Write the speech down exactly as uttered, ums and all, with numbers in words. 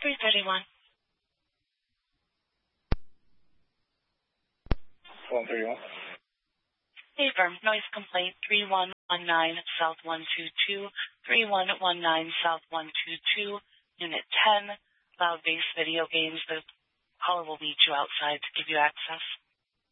three thirty-one. one thirty-one. Hey, firm. Noise complaint three one one nine South one two two, three one one nine South one two two, Unit ten, loud bass video games. The caller will meet you outside to give you access.